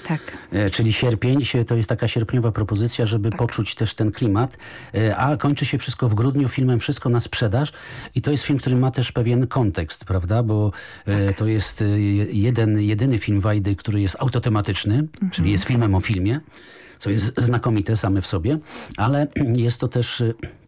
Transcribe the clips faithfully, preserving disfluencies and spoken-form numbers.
Tak. E, czyli sierpień to jest taka sierpniowa propozycja, żeby tak. poczuć też ten klimat. E, a kończy się wszystko w grudniu filmem Wszystko na sprzedaż. I to jest film, który ma też pewien kontekst, prawda? Bo e, tak. to jest jeden, jedyny film Wajdy, który jest autotematyczny, mhm. czyli jest filmem o filmie, co jest znakomite same w sobie, ale jest to też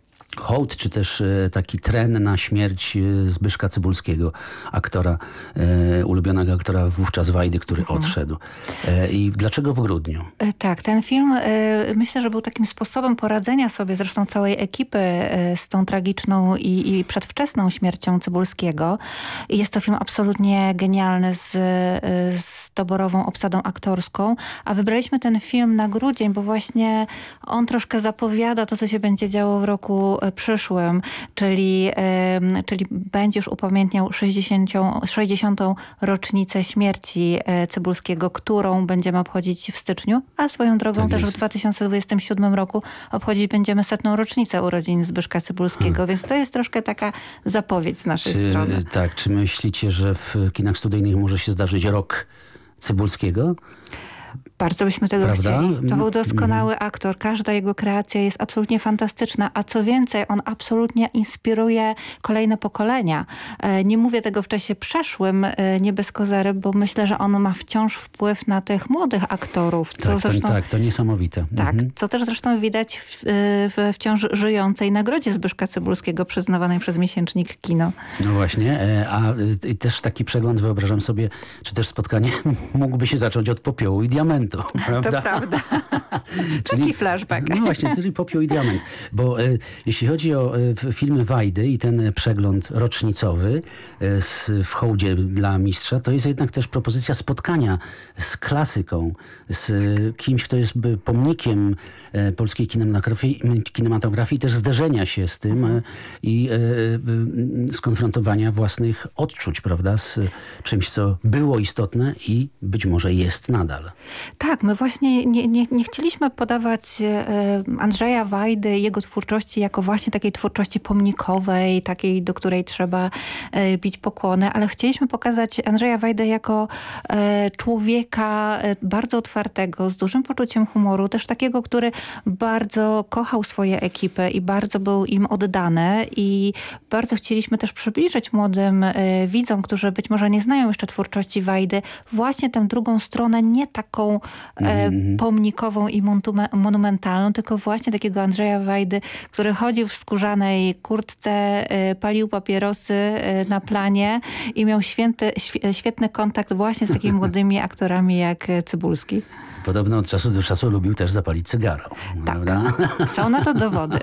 hołd, czy też taki tren na śmierć Zbyszka Cybulskiego, aktora, e, ulubionego aktora wówczas Wajdy, który mhm. odszedł. E, I dlaczego w grudniu? E, tak, ten film e, myślę, że był takim sposobem poradzenia sobie, zresztą całej ekipy e, z tą tragiczną i, i przedwczesną śmiercią Cybulskiego. I jest to film absolutnie genialny z, e, z doborową obsadą aktorską, a wybraliśmy ten film na grudzień, bo właśnie on troszkę zapowiada to, co się będzie działo w roku przyszłym, czyli, e, czyli będzie już upamiętniał sześćdziesiątą, sześćdziesiątą rocznicę śmierci e, Cybulskiego, którą będziemy obchodzić w styczniu, a swoją drogą tak też jest. W dwa tysiące dwudziestym siódmym roku obchodzić będziemy setną rocznicę urodzin Zbyszka Cybulskiego, hmm. więc to jest troszkę taka zapowiedź z naszej czy, strony. Tak, czy myślicie, że w kinach studyjnych może się zdarzyć rok Cybulskiego? Bardzo byśmy tego Prawda? chcieli. To był doskonały aktor. Każda jego kreacja jest absolutnie fantastyczna, a co więcej, on absolutnie inspiruje kolejne pokolenia. Nie mówię tego w czasie przeszłym, nie bez kozery, bo myślę, że on ma wciąż wpływ na tych młodych aktorów. Co tak, zresztą, to, tak, to niesamowite. Tak, mhm. co też zresztą widać w, w wciąż żyjącej nagrodzie Zbyszka Cybulskiego przyznawanej przez miesięcznik Kino. No właśnie, a też taki przegląd wyobrażam sobie, czy też spotkanie mógłby się zacząć od Popiołu i Diamentu. Prawda? To prawda. czyli, Taki flashback. No właśnie, czyli Popiół i Diament. Bo e, jeśli chodzi o e, filmy Wajdy i ten przegląd rocznicowy e, z, w hołdzie dla mistrza, to jest jednak też propozycja spotkania z klasyką, z e, kimś, kto jest by, pomnikiem e, polskiej kinematografii, kinematografii, też zderzenia się z tym e, i e, skonfrontowania własnych odczuć, prawda, z czymś, co było istotne i być może jest nadal. Tak, my właśnie nie, nie, nie chcieliśmy podawać e, Andrzeja Wajdy i jego twórczości jako właśnie takiej twórczości pomnikowej, takiej, do której trzeba e, bić pokłony, ale chcieliśmy pokazać Andrzeja Wajdę jako e, człowieka e, bardzo otwartego, z dużym poczuciem humoru, też takiego, który bardzo kochał swoje ekipy i bardzo był im oddany i bardzo chcieliśmy też przybliżyć młodym e, widzom, którzy być może nie znają jeszcze twórczości Wajdy, właśnie tę drugą stronę, nie taką e, pomnikową i monumentalną, tylko właśnie takiego Andrzeja Wajdy, który chodził w skórzanej kurtce, e, palił papierosy e, na planie i miał święty, świetny kontakt właśnie z takimi młodymi aktorami jak Cybulski. Podobno od czasu do czasu lubił też zapalić cygaro. Tak, prawda? Są na to dowody.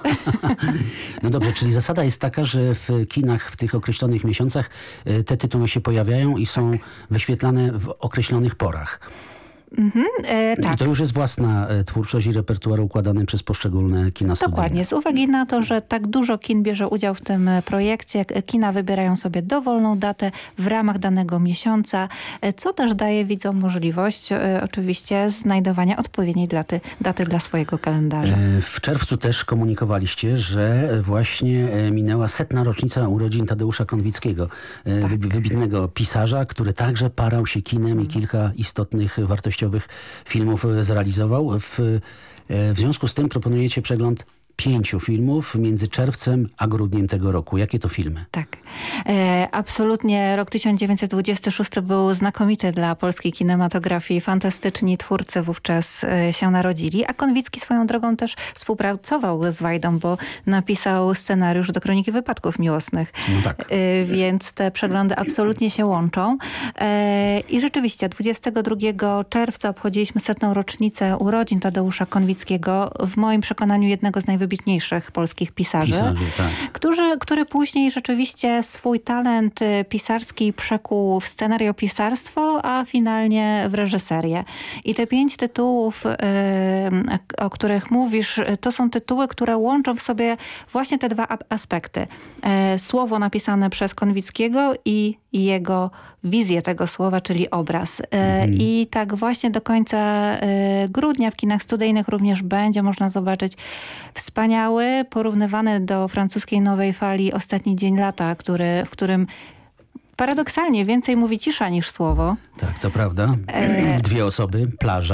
No dobrze, czyli zasada jest taka, że w kinach w tych określonych miesiącach te tytuły się pojawiają i są wyświetlane w określonych porach. Mhm, e, tak. I to już jest własna e, twórczość i repertuar układany przez poszczególne kina studyjne. Dokładnie. Z uwagi na to, że tak dużo kin bierze udział w tym projekcie, kina wybierają sobie dowolną datę w ramach danego miesiąca, co też daje widzom możliwość e, oczywiście znajdowania odpowiedniej daty, daty dla swojego kalendarza. E, w czerwcu też komunikowaliście, że właśnie minęła setna rocznica urodzin Tadeusza Konwickiego, e, tak. wybitnego pisarza, który także parał się kinem hmm. i kilka istotnych wartości filmów zrealizował. W, w związku z tym proponujecie przegląd pięciu filmów między czerwcem a grudniem tego roku. Jakie to filmy? Tak. E, absolutnie rok tysiąc dziewięćset dwudziesty szósty był znakomity dla polskiej kinematografii. Fantastyczni twórcy wówczas e, się narodzili, a Konwicki swoją drogą też współpracował z Wajdą, bo napisał scenariusz do Kroniki Wypadków Miłosnych. No tak. E, więc te przeglądy absolutnie się łączą. E, I rzeczywiście dwudziestego drugiego czerwca obchodziliśmy setną rocznicę urodzin Tadeusza Konwickiego. W moim przekonaniu jednego z najwybitniejszych wybitniejszych polskich pisarzy, pisarzy tak. którzy, który później rzeczywiście swój talent pisarski przekuł w scenariopisarstwo, a finalnie w reżyserię. I te pięć tytułów, yy, o których mówisz, to są tytuły, które łączą w sobie właśnie te dwa aspekty. Yy, słowo napisane przez Konwickiego i jego wizję tego słowa, czyli obraz. Yy, mhm. I tak właśnie do końca yy, grudnia w kinach studyjnych również będzie można zobaczyć wspaniały, porównywany do francuskiej Nowej Fali Ostatni dzień lata, który, w którym paradoksalnie więcej mówi cisza niż słowo. Tak, to prawda. Dwie osoby, plaża.